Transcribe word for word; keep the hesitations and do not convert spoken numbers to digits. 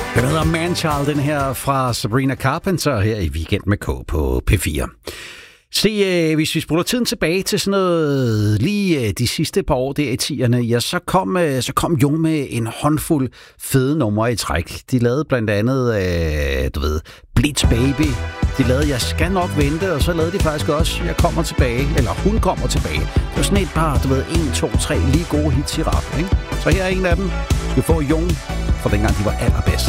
Den hedder Manchild, den her fra Sabrina Carpenter her i Weekend med K på P fire. Se, øh, hvis vi spoler tiden tilbage til sådan noget lige øh, de sidste par år der i tierne, ja, så kom, øh, så kom Jung med en håndfuld fede numre i træk. De lavede blandt andet, øh, du ved, Blitz Baby. De lavede Jeg skal nok vente, og så lavede de faktisk også Jeg kommer tilbage, eller Hun kommer tilbage. Det var sådan et par, du ved, en, to, tre lige gode hits i rap, ikke? Så her er en af dem. Du skal få Jung fra dengang de var allerbedst.